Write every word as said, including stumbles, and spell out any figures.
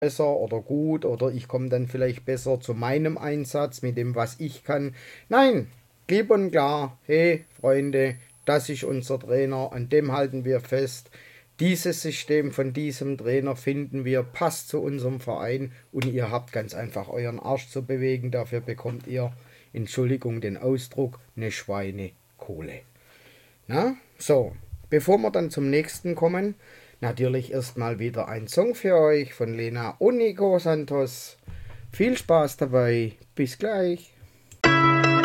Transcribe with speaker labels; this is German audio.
Speaker 1: besser oder gut oder ich komme dann vielleicht besser zu meinem Einsatz mit dem, was ich kann. Nein, klipp und klar, hey Freunde, das ist unser Trainer, an dem halten wir fest. Dieses System von diesem Trainer finden wir, passt zu unserem Verein und ihr habt ganz einfach euren Arsch zu bewegen. Dafür bekommt ihr, Entschuldigung den Ausdruck, eine Schweinekohle. Na, so, bevor wir dann zum nächsten kommen, natürlich erstmal wieder ein Song für euch von Lena und Nico Santos. Viel Spaß dabei, bis gleich.